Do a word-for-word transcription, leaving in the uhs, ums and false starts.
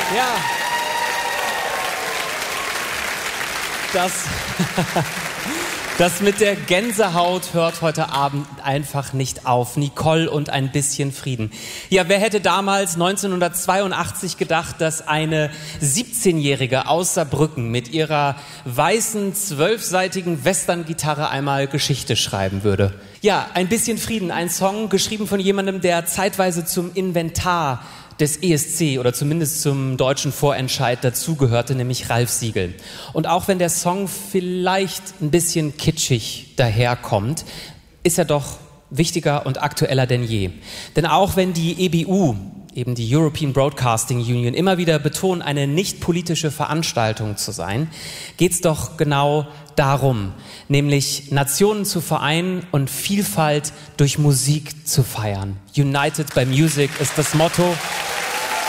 Ja. Das, das mit der Gänsehaut hört heute Abend einfach nicht auf. Nicole und ein bisschen Frieden. Ja, wer hätte damals neunzehnhundertzweiundachtzig gedacht, dass eine siebzehnjährige aus Saarbrücken mit ihrer weißen, zwölfseitigen Western-Gitarre einmal Geschichte schreiben würde? Ja, ein bisschen Frieden, ein Song geschrieben von jemandem, der zeitweise zum Inventar des E S C oder zumindest zum deutschen Vorentscheid dazugehörte, nämlich Ralf Siegel. Und auch wenn der Song vielleicht ein bisschen kitschig daherkommt, ist er doch wichtiger und aktueller denn je. Denn auch wenn die E B U, eben die European Broadcasting Union, immer wieder betont, eine nicht politische Veranstaltung zu sein, geht's doch genau darum, nämlich Nationen zu vereinen und Vielfalt durch Musik zu feiern. United by Music ist das Motto.